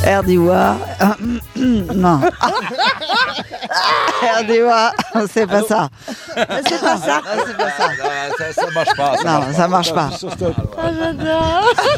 Erdiwa. Non. Erdiwa, c'est pas ça. C'est pas ça. C'est pas ça. Ça marche pas. Non, ça marche pas. Ah, j'adore.